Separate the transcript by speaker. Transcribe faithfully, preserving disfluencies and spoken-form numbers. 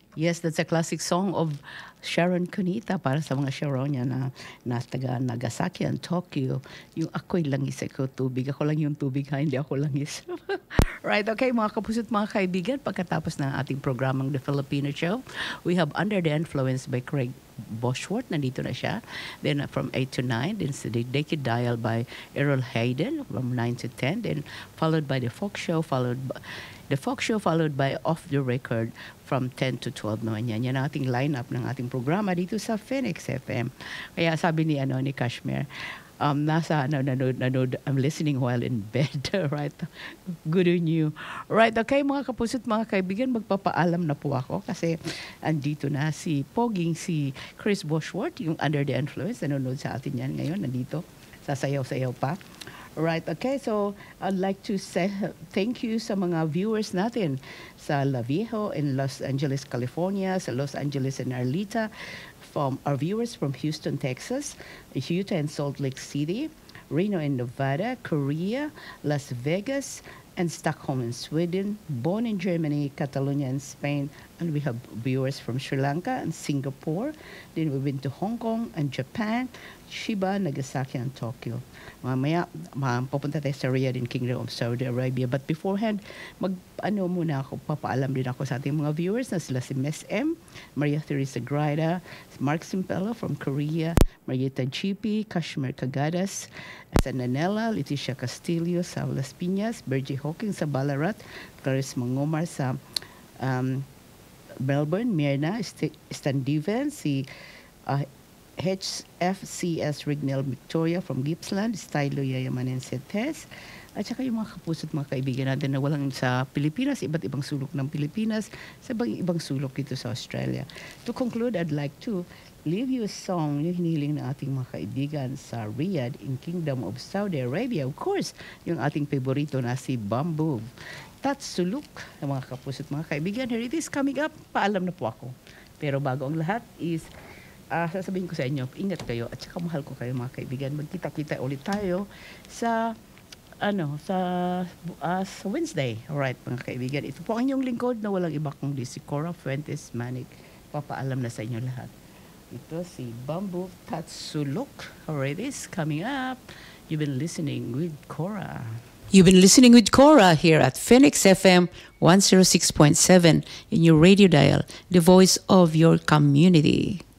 Speaker 1: Yes, that's a classic song of Sharon Cunita para sa mga Sharonia na na taga Nagasaki and Tokyo. Yung ako'y langis ako tubig. Ako lang yung tubig ha, hindi ako langis. Right, okay mga kapuso't mga kaibigan, pagkatapos ng ating programang The Filipino Show, we have Under the Influence by Craig Boshworth, nandito na siya. Then uh, from eight to nine, then the Naked Dial by Errol Hayden from nine to ten, then followed by The Folk Show, followed by The Folk Show, followed by Off the Record from ten to twelve naman yan. Yan ang ating lineup ng ating programa dito sa Phoenix F M. Kaya sabi ni, ano, ni Kashmir, um, nasa, ano, nanood, nanood, I'm listening while in bed, right? Good on you. Right, okay, mga kapuso't mga kaibigan, magpapaalam na po ako kasi andito na si Poging, si Chris Boshworth, yung Under the Influence, nanonood sa atin yan ngayon, nandito, sasayaw-sayaw pa. Right, okay, so I'd like to say thank you sa mga viewers natin sa La Viejo in Los Angeles, California, sa Los Angeles and Arleta, from our viewers from Houston, Texas, Utah and Salt Lake City, Reno in Nevada, Korea, Las Vegas, and Stockholm in Sweden, Bonn in Germany, Catalonia in Spain, and we have viewers from Sri Lanka and Singapore. Then we've been to Hong Kong and Japan, Chiba, Nagasaki, and Tokyo. Mamaya, ma- pupunta tayo sa Riyadh in Kingdom of Saudi Arabia. But beforehand, mag, ano muna ako, papaalam din ako sa ating mga viewers na sila si Miss M, Maria Teresa Graida, Mark Simpello from Korea, Marieta G P, Kashmir Kagadas, sa Nanela, Leticia Castillo sa Las Piñas, Bergie Hawking sa Ballarat, Clarice Mangomar sa um, Melbourne, Myrna, St- Stan Diven, si uh, H F C S Rignell Victoria from Gippsland, Stylo Yayamanin Sentes, at saka yung mga kapuso't mga kaibigan natin na walang sa Pilipinas, iba't ibang sulok ng Pilipinas, sa ibang, ibang sulok dito sa Australia. To conclude, I'd like to leave you a song, yung hinihiling ng ating mga kaibigan sa Riyadh in Kingdom of Saudi Arabia. Of course, yung ating favorito na si Bamboo. Tatsuluk, mga kapuso't mga kaibigan. Here it is coming up. Paalam na po ako. Pero bago ang lahat is Uh, sasabihin ko sa inyo, ingat kayo at saka mahal ko kayo mga kaibigan. Magkita-kita ulit tayo sa ano sa uh, sa Wednesday. Alright mga kaibigan. Ito po ang inyong lingkod na walang iba kundi si Cora Fuentes Manic. Papaalam na sa inyo lahat. Ito si Bamboo Tatsulok. Alright, is coming up. You've been listening with Cora.
Speaker 2: You've been listening with Cora here at Phoenix F M one oh six point seven in your radio dial, the voice of your community.